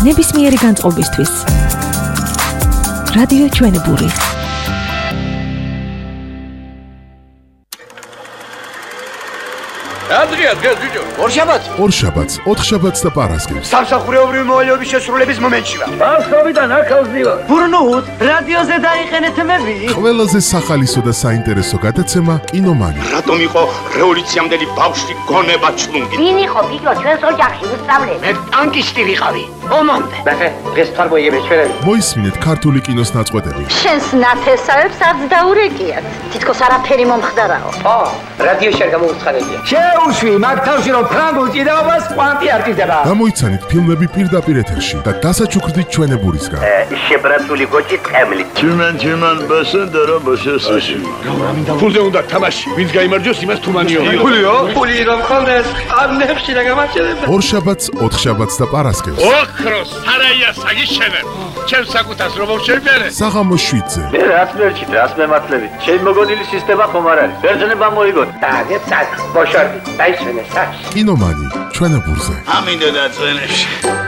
ნებისმიერი განწყობისთვის. რადიო ჩვენებური. Adria, ბიჭო. ორშაბათს, ოთხშაბათს და პარასკევს. სამსახურეობრივი მოვალეობის შესრულების მომენტში ვარ. ბავშვობიდან აქავს ვარ. ბურნუთ, რადიოზე დაიხენეთ მები. ყველაზე სახალისო და საინტერესო გადაცემა კინომანი. რატომ იყო რევოლუციამდელი ბავშვი გონება ჩლუნგი? ვინ იყო ბიჭო ჩვენს ოჯახში უსწავლე? მე ტანკისტი ვიყავი. ომამდე. ნახე, დღეს თვალმოიგებს ჩვენები. მოისმინეთ ქართული კინოს ნაწყვეტები. შენს ნათესავებს არც დაურეკიათ. თითქოს არაფერი მომხდარაო. რადიოში არ გამოვუცხადებია. შეუშვი, მაგ თავში რომ ფრანგულ ჭიდაობას კვანტი არ ჭირდება. გამოიცანით ფილმები პირდაპირ ეთერში და დასაჩუქრდით ჩვენებურისგან. შებრაცული გოჭი წემლი. Чиман басендера басесაში. ფულზე უნდა თამაში. ვინც გაიმარჯვოს, იმას თუმანიო. ფულიო? ფული რომ ხონდეს, ამნებში რა გამარჯვება. ორშაბათს, ოთხშაბათს და პარასკევს. ოქროს სარაია საგიშენებ. ჩემს საკუთას რომ შევბერე. საღამოს 7-ზე. მე რაც მერჩით, რაც მემართლებით. შენ მოგონილი სისტემა ხომ არ არის? ბერძნება მოიგოთ. დაგეცად, მოშორდი, დაისვენე სახში. კინომანი ჩვენებურზე. ამინდა და წვენეში.